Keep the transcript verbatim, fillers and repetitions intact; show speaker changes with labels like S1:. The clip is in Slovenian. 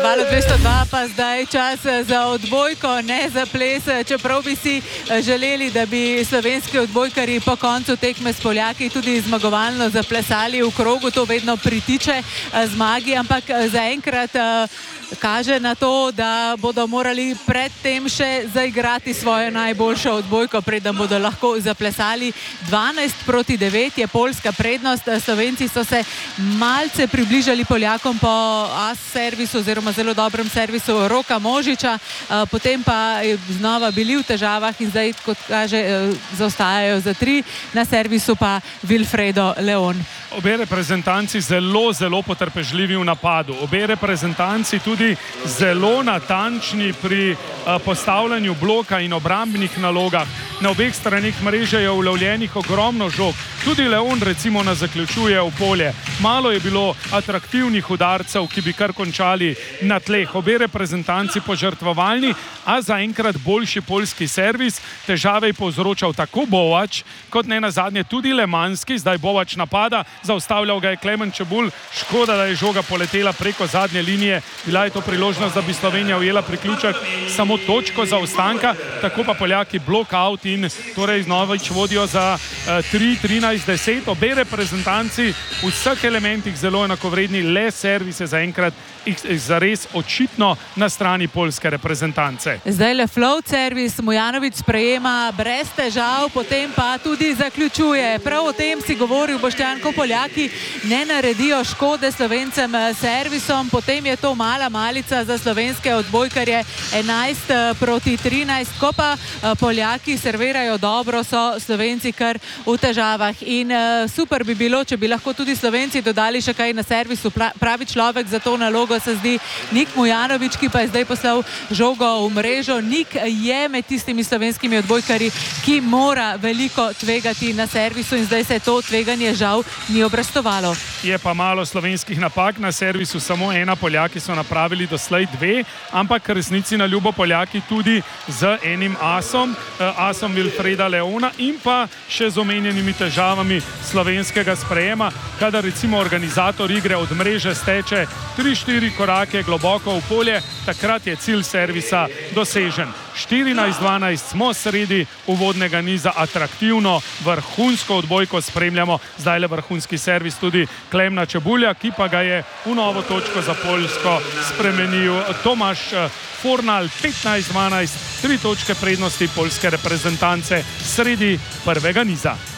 S1: Valu dvesto dva pa zdaj čas za odbojko, ne za ples, čeprav bi si želeli, da bi slovenski odbojkarji po koncu tekme s Poljaki tudi zmagovalno zaplesali v krogu, to vedno pritiče zmagi, ampak zaenkrat kaže na to, da bodo morali predtem še zaigrati svojo najboljšo odbojko, preden bodo lahko zaplesali. dvanajst proti devet je poljska prednost. Slovenci so se malce približali Poljakom po as servisu oziroma zelo dobrem servisu Roka Možiča, potem pa znova bili v težavah in zdaj, kot kaže, zaostajajo za tri, na servisu pa Wilfredo Leon.
S2: Obe reprezentanci zelo, zelo potrpežljivi v napadu. Obe reprezentanci tudi zelo natančni pri postavljanju bloka in obrambnih nalogah. Na obeh stranih mreže je ulovljenih ogromno žog. Tudi Leon recimo nas zaključuje v polje. Malo je bilo atraktivnih udarcev, ki bi kar končali na tleh. Obe reprezentanci požrtvovalni, a zaenkrat boljši poljski servis. Težave je povzročal tako Bovač, kot ne nazadnje tudi Lemanski. Zdaj Bovač napada, zaustavljal ga je Klemen Čebulj. Škoda, da je žoga poletela preko zadnje linije. Bila je to priložnost, da bi Slovenija ujela priključek samo točko zaostanka. Tako pa Poljaki blok out in torej znovič vodijo za tri trinajst deset. Obe reprezentanci v vseh elementih zelo enakovredni, le servis je zaenkrat zares očitno na strani poljske reprezentance.
S1: Zdaj le float servis, Mujanović sprejema brez težav, potem pa tudi zaključuje. Prav o tem si govoril Boštjan, ko Poljaki ne naredijo škode Slovencem servisom, potem je to mala malica za slovenske odbojkarje, enajst proti trinajst. Ko pa Poljaki servirajo dobro, so Slovenci kar v težavah. In super bi bilo, če bi lahko tudi Slovenci dodali še kaj na servisu. Pravi človek za to nalogo se zdi Nik Mujanović, ki pa je zdaj poslal žogo v mrežo. Nik je med tistimi slovenskimi odbojkarji, ki mora veliko tvegati na servisu in zdaj se to tveganje žal ni obrestovalo.
S2: Je pa malo slovenskih napak na servisu, samo ena, Poljaki so napravili doslej dve, ampak resnici na ljubo Poljaki tudi z enim asom, asom Wilfreda Leona in pa še z omenjenimi težavami slovenskega sprejema, kadar recimo organizator igre od mreže steče tri štiri korake globoko v polje, takrat je cilj servisa dosežen. štirinajst dvanajst smo sredi uvodnega niza, atraktivno, vrhunsko odbojko spremljamo. Zdaj le vrhunski servis tudi Klemna Čebulja, ki pa ga je v novo točko za Poljsko spremenil Tomaš Fornal. petnajst dvanajst, tri točke prednosti poljske reprezentance sredi prvega niza.